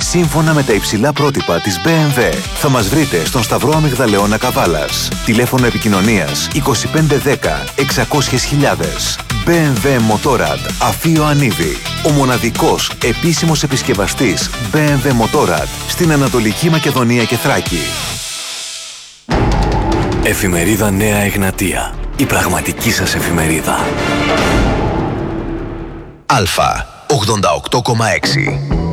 σύμφωνα με τα υψηλά πρότυπα της BMW. Θα μας βρείτε στον Σταυρό Αμυγδαλεώνα Καβάλας. Τηλέφωνο επικοινωνίας 2510 600.000. BMW Motorrad Αφείο Ανίβη. Ο μοναδικός επίσημος επισκευαστής BMW Motorrad στην Ανατολική Μακεδονία και Θράκη. Εφημερίδα Νέα Εγνατία. Η πραγματική σας εφημερίδα. Αλφα 88,6.